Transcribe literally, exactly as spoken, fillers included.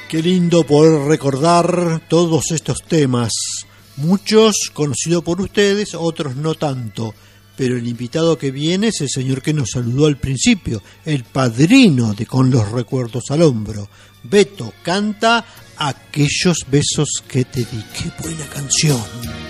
Qué lindo poder recordar todos estos temas, muchos conocidos por ustedes, otros no tanto, pero el invitado que viene es el señor que nos saludó al principio, el padrino de Con los Recuerdos al Hombro. Beto canta Aquellos besos que te di. ¡Qué buena canción!